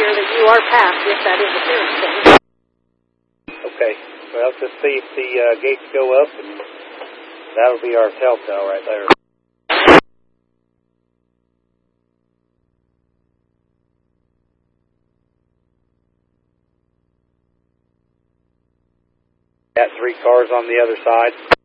here that you are past with that interference thing. Okay. Well, just see if the gates go up, and that'll be our telltale right there. Got 3 cars on the other side.